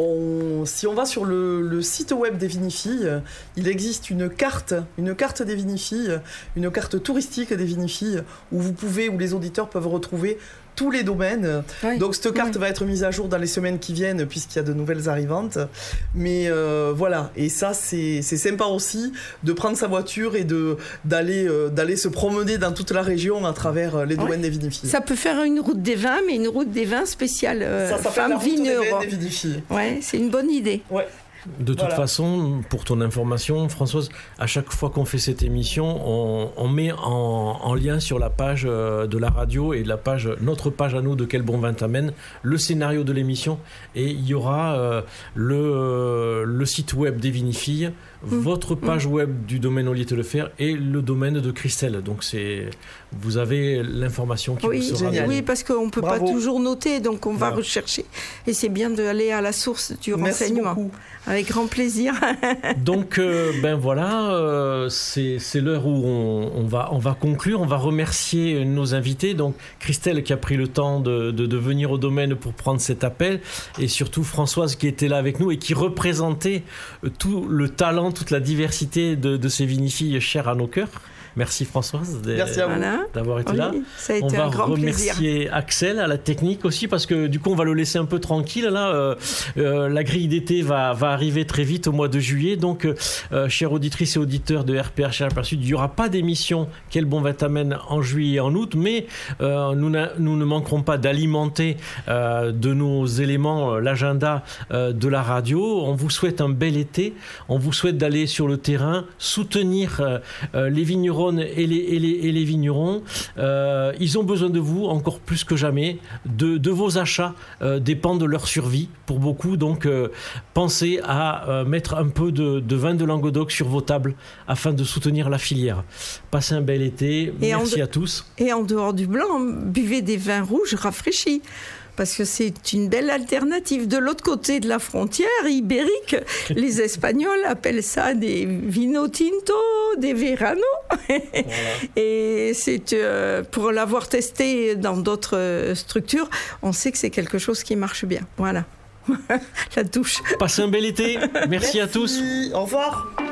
si on va sur le site web des vinifilles, il existe une carte des vinifilles, une carte touristique des vinifilles, où les auditeurs peuvent retrouver tous les domaines. Oui. Donc cette carte va être mise à jour dans les semaines qui viennent, puisqu'il y a de nouvelles arrivantes. Mais voilà, et ça c'est sympa aussi de prendre sa voiture et d'aller se promener dans toute la région à travers les domaines des vinifilles. Ça peut faire une route des vins, mais une route des vins spéciale femmes vignerons. Ouais, c'est une bonne idée. Ouais. De toute façon, pour ton information, Françoise, à chaque fois qu'on fait cette émission, on met en lien sur la page de la radio et notre page à nous de Quel bon vin t'amène, le scénario de l'émission, et il y aura le site web des vinifilles, votre page web du domaine Oliette Le Fer et le domaine de Christelle. Donc vous avez l'information qui vous sera donnée. Oui, parce qu'on ne peut pas toujours noter, donc on va rechercher. Et c'est bien d'aller à la source du renseignement. Beaucoup. Avec grand plaisir. Donc, c'est l'heure où on va conclure. On va remercier nos invités. Donc, Christelle qui a pris le temps de venir au domaine pour prendre cet appel. Et surtout, Françoise qui était là avec nous et qui représentait tout le talent, toute la diversité de ces vinifilles chères à nos cœurs. Merci Françoise d'avoir été là. Ça a été on va un grand remercier plaisir. Axel à la technique aussi, parce que du coup on va le laisser un peu tranquille là. La grille d'été va arriver très vite au mois de juillet, donc chères auditrices et auditeurs de RPR Chez RPR Sud, il n'y aura pas d'émission Quel bon vin t'amène en juillet et en août, mais nous ne manquerons pas d'alimenter de nos éléments l'agenda de la radio. On vous souhaite un bel été, on vous souhaite d'aller sur le terrain, soutenir les vignerons et les vignerons. Ils ont besoin de vous encore plus que jamais. De vos achats dépend de leur survie pour beaucoup, donc pensez à mettre un peu de vin de Languedoc sur vos tables afin de soutenir la filière. Passez un bel été, merci à tous. Et en dehors du blanc, buvez des vins rouges rafraîchis, parce que c'est une belle alternative. De l'autre côté de la frontière ibérique, les Espagnols appellent ça des vino tinto, des verano. Voilà. Et c'est, pour l'avoir testé dans d'autres structures, on sait que c'est quelque chose qui marche bien. Voilà. La douche. Passez un bel été. Merci à tous. Au revoir.